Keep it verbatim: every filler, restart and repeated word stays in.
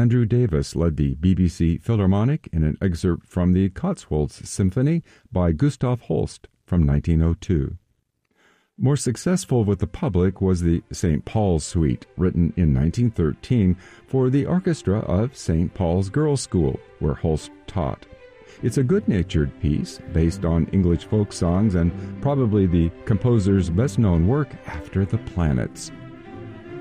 Andrew Davis led the B B C Philharmonic in an excerpt from the Cotswolds Symphony by Gustav Holst from nineteen oh two. More successful with the public was the Saint Paul's Suite, written in nineteen thirteen for the orchestra of Saint Paul's Girls' School, where Holst taught. It's a good-natured piece based on English folk songs and probably the composer's best-known work after the planets.